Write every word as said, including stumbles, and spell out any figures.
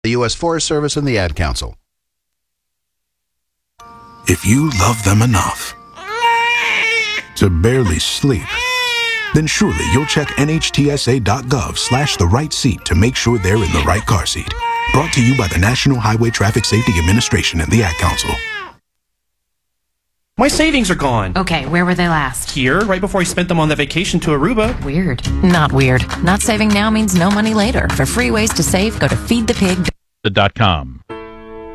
the U S Forest Service, and the Ad Council. If you love them enough to barely sleep, then surely you'll check N H T S A dot gov slash the right seat to make sure they're in the right car seat. Brought to you by the National Highway Traffic Safety Administration and the Ad Council. My savings are gone. Okay, where were they last? Here, right before I spent them on that vacation to Aruba. Weird. Not weird. Not saving now means no money later. For free ways to save, go to feed the pig dot com.